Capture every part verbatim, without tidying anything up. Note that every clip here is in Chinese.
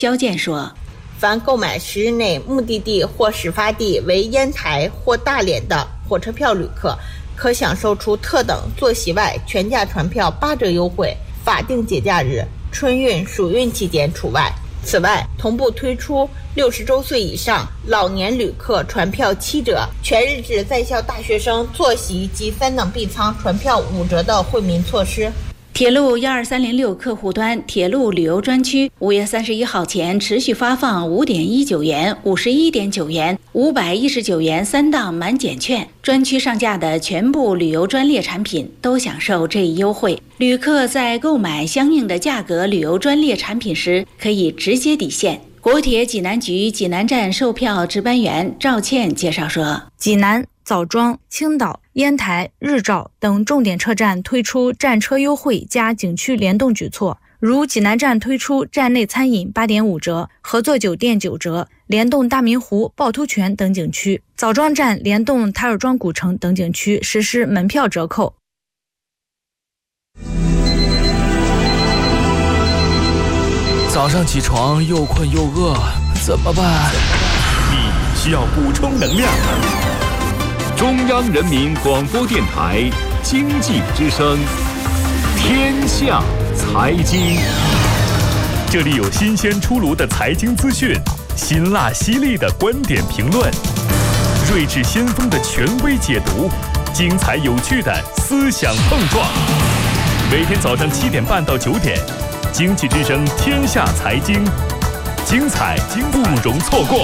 焦健说， 凡购买十日内目的地或始发地为烟台或大连的火车票旅客，可享受除特等坐席外全价船票八折优惠，法定节假日、春运、暑运期间除外。此外，同步推出六十周岁以上老年旅客船票七折，全日制在校大学生坐席及三等 B 舱船票五折的惠民措施。 铁路一二三零六客户端铁路旅游专区五月三十一号前持续发放五点一九元、五十一点九元、五百一十九元三档满减券，专区上架的全部旅游专列产品都享受这一优惠。旅客在购买相应的价格旅游专列产品时，可以直接抵现。国铁济南局济南站售票值班员赵倩介绍说， 济南、枣庄、青岛、烟台、日照等重点车站推出站车优惠加景区联动举措，如济南站推出站内餐饮 八点五折，合作酒店九折，联动大明湖、趵突泉等景区；枣庄站联动台儿庄古城等景区实施门票折扣。 早上起床又困又饿，怎么办？ 你需要补充能量。中央人民广播电台经济之声，天下财经。这里有新鲜出炉的财经资讯，辛辣犀利的观点评论，睿智先锋的权威解读，精彩有趣的思想碰撞。每天早上七点半到九点，经济之声天下财经，精彩不容错过。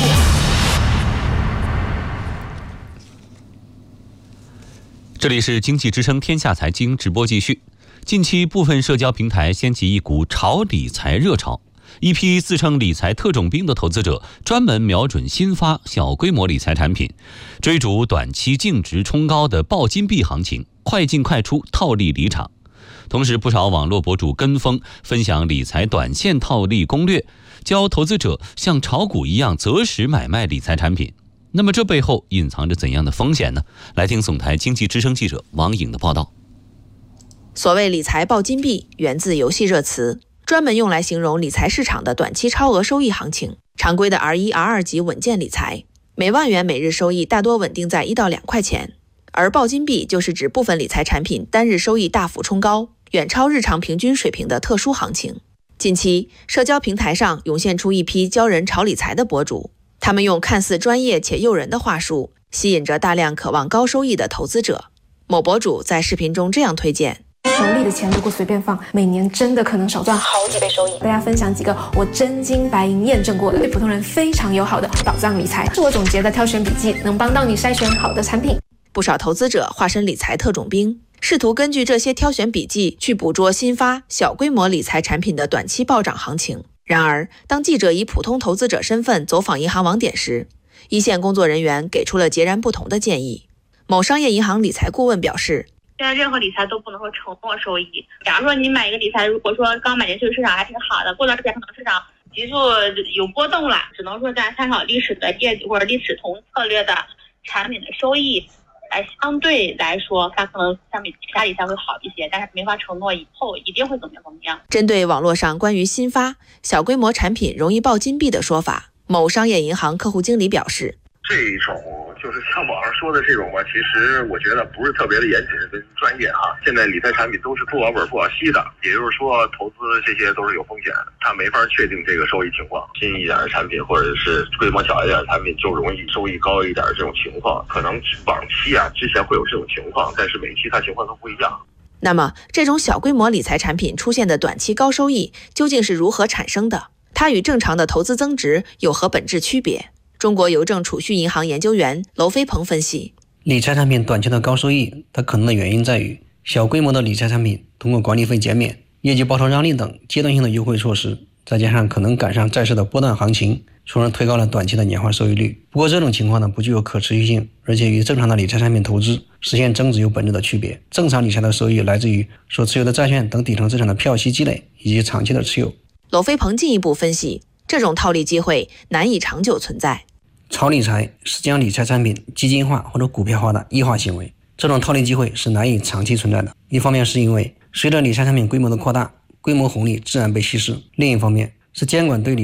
这里是经济之声天下财经直播继续。近期部分社交平台掀起一股炒理财热潮，一批自称理财特种兵的投资者专门瞄准新发小规模理财产品，追逐短期净值冲高的爆金币行情，快进快出，套利离场。同时，不少网络博主跟风分享理财短线套利攻略，教投资者像炒股一样择时买卖理财产品。那么这背后隐藏着怎样的风险呢？来听总台经济之声记者王颖的报道。 所谓理财爆金币源自游戏热词，专门用来形容理财市场的短期超额收益行情。常规的 R 一、R 二 级稳健理财，每万元每日收益大多稳定在一到两块钱，而爆金币就是指部分理财产品单日收益大幅冲高，远超日常平均水平的特殊行情。近期，社交平台上涌现出一批教人炒理财的博主，他们用看似专业且诱人的话术，吸引着大量渴望高收益的投资者。某博主在视频中这样推荐： 手里的钱如果随便放，每年真的可能少赚好几倍收益。大家分享几个我真金白银验证过的，对普通人非常友好的宝藏理财，是我总结的挑选笔记，能帮到你筛选好的产品。 不少投资者化身理财特种兵，试图根据这些挑选笔记去捕捉新发小规模理财产品的短期暴涨行情。然而，当记者以普通投资者身份走访银行网点时，一线工作人员给出了截然不同的建议。某商业银行理财顾问表示， 现在任何理财都不能说承诺收益。假如说你买一个理财，如果说刚买进去市场还挺好的，过段时间可能市场急速有波动了，只能说在参考历史的业绩或者历史同策略的产品的收益，来相对来说它可能相比其他理财会好一些，但是没法承诺以后一定会怎么样怎么样。 针对网络上关于新发小规模产品容易爆金币的说法，某商业银行客户经理表示， 这种就是像网上说的这种吧，其实我觉得不是特别的严谨跟专业哈。现在理财产品都是不保本不保息的，也就是说投资这些都是有风险的，它没法确定这个收益情况。新一点的产品或者是规模小一点的产品就容易收益高一点这种情况，可能往期啊之前会有这种情况，但是每期它情况都不一样。 那么这种小规模理财产品出现的短期高收益究竟是如何产生的？它与正常的投资增值有何本质区别？中国邮政储蓄银行研究员娄飞鹏分析， 理财产品短期的高收益，它可能的原因在于小规模的理财产品通过管理费减免、业绩报酬让利等阶段性的优惠措施，再加上可能赶上债市的波段行情，从而推高了短期的年化收益率。不过这种情况呢，不具有可持续性，而且与正常的理财产品投资实现增值有本质的区别。正常理财的收益来自于所持有的债券等底层资产的票息积累以及长期的持有。 娄飞鹏进一步分析，这种套利机会难以长久存在。 炒理财是将理财产品基金化或者股票化的异化行为，这种套利机会是难以长期存在的。一方面是因为随着理财产品规模的扩大，规模红利自然被稀释；另一方面是监管对理